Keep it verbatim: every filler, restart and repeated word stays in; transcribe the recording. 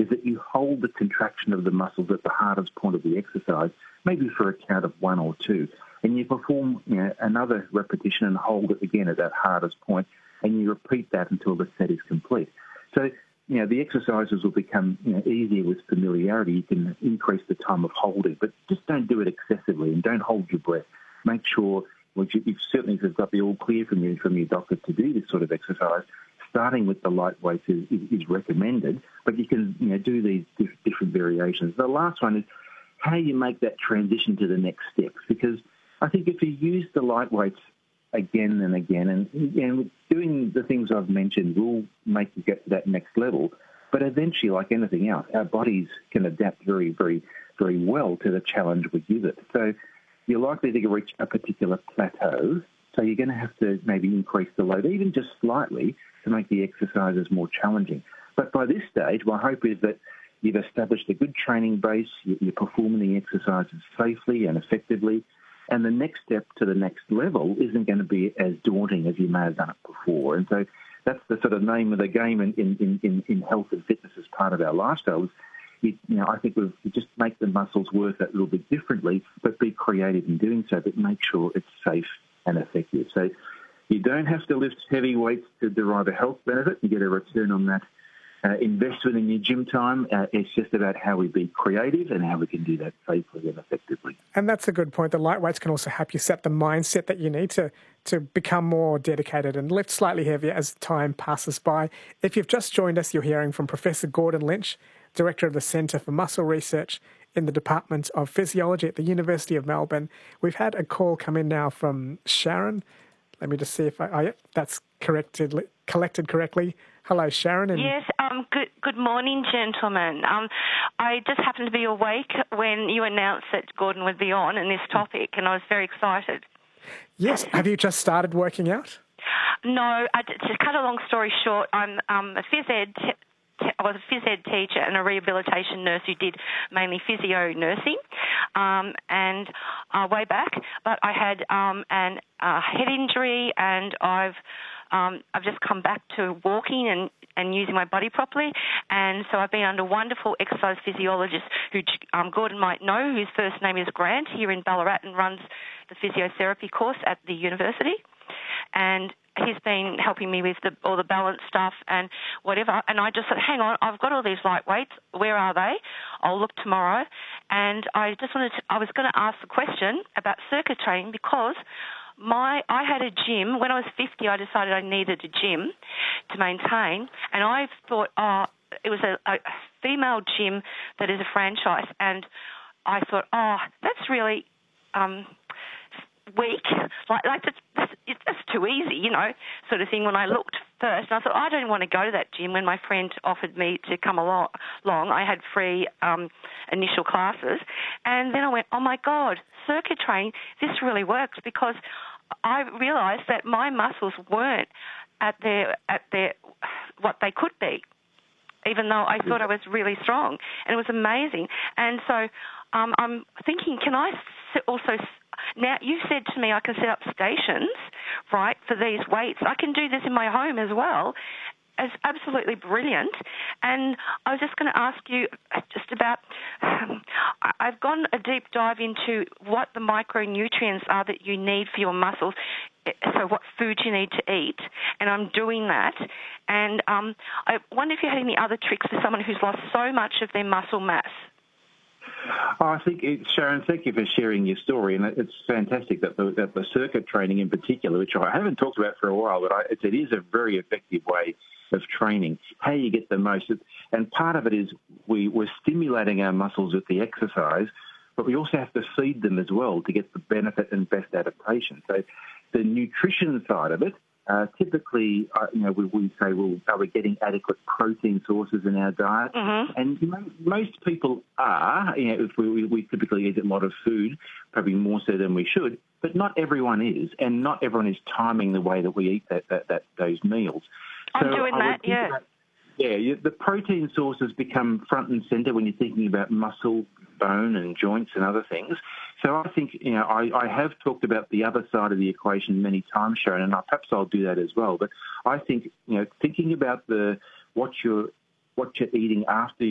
is that you hold the contraction of the muscles at the hardest point of the exercise, maybe for a count of one or two, and you perform you know, another repetition and hold it again at that hardest point, and you repeat that until the set is complete. So, you know, the exercises will become you know, easier with familiarity. You can increase the time of holding, but just don't do it excessively and don't hold your breath. Make sure, which you, you've certainly have got the all clear from you from your doctor to do this sort of exercise. Starting with the light weights is, is, is recommended, but you can you know do these diff- different variations. The last one is how you make that transition to the next step, because I think if you use the light weights again and again, and, and doing the things I've mentioned will make you get to that next level, but eventually, like anything else, our bodies can adapt very, very, very well to the challenge we give it. So you're likely to reach a particular plateau, so you're going to have to maybe increase the load, even just slightly, to make the exercises more challenging. But by this stage, my hope is that you've established a good training base, you're performing the exercises safely and effectively, and the next step to the next level isn't going to be as daunting as you may have done it before. And so that's the sort of name of the game in, in, in, in health and fitness as part of our lifestyles. You, you know, I think we've we just make the muscles work that little bit differently, but be creative in doing so, but make sure it's safe and effective. So you don't have to lift heavy weights to derive a health benefit. You get a return on that uh, investment in your gym time. Uh, it's just about how we be creative and how we can do that safely and effectively. And that's a good point. The light weights can also help you set the mindset that you need to, to become more dedicated and lift slightly heavier as time passes by. If you've just joined us, you're hearing from Professor Gordon Lynch, Director of the Centre for Muscle Research in the Department of Physiology at the University of Melbourne. We've had a call come in now from Sharon. Let me just see if I, I that's corrected, collected correctly. Hello, Sharon. And yes, um, good good morning, gentlemen. Um, I just happened to be awake when you announced that Gordon would be on in this topic, and I was very excited. Yes. Have you just started working out? No, I, to cut a long story short, I'm um, a phys ed t- I was a phys ed teacher and a rehabilitation nurse who did mainly physio nursing, um, and uh, way back. But I had um, an uh, head injury, and I've um, I've just come back to walking and, and using my body properly. And so I've been under a wonderful exercise physiologist who um, Gordon might know, whose first name is Grant, here in Ballarat, and runs the physiotherapy course at the university. And he's been helping me with the, all the balance stuff and whatever. And I just said, hang on, I've got all these light weights. Where are they? I'll look tomorrow. And I just wanted to, I was going to ask the question about circuit training because my I had a gym. When I was fifty, I decided I needed a gym to maintain. And I thought, oh, it was a, a female gym that is a franchise. And I thought, oh, that's really... Um, weak, like, like that's, that's, that's too easy, you know, sort of thing. When I looked first, and I thought, I don't want to go to that gym. When my friend offered me to come along, along I had free um, initial classes, and then I went, oh my God, circuit training, this really works, because I realised that my muscles weren't at their at their what they could be, even though I thought I was really strong, and it was amazing. And so um, I'm thinking, can I also... Now, you said to me I can set up stations, right, for these weights. I can do this in my home as well. It's absolutely brilliant. And I was just going to ask you just about, um, I've gone a deep dive into what the micronutrients are that you need for your muscles, so what food you need to eat, and I'm doing that. And um, I wonder if you had any other tricks for someone who's lost so much of their muscle mass. Oh, I think, it, Sharon, thank you for sharing your story, and it's fantastic that the, that the circuit training in particular, which I haven't talked about for a while, but I, it, it is a very effective way of training, how you get the most. And part of it is we, we're stimulating our muscles with the exercise, but we also have to feed them as well to get the benefit and best adaptation. So the nutrition side of it, Uh, typically, uh, you know, we, we say, well, are we getting adequate protein sources in our diet? Mm-hmm. And you know, most people are. You know, if we, we typically eat a lot of food, probably more so than we should, but not everyone is, and not everyone is timing the way that we eat that, that, that those meals. I'm so doing that, yeah. About, yeah, you, the protein sources become front and centre when you're thinking about muscle, bone and joints and other things. So I think, you know, I, I have talked about the other side of the equation many times, Sharon, and I, perhaps I'll do that as well. But I think, you know, thinking about the what you're what you're eating after